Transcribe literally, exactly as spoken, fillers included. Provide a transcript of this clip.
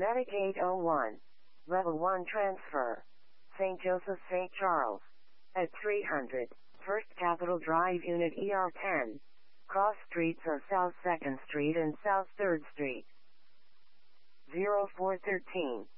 Medicaid oh one. Level one transfer. Saint Joseph Saint Charles. At three hundred. First Capitol Drive Unit E R ten. Cross streets are South second Street and South third Street. zero four one three.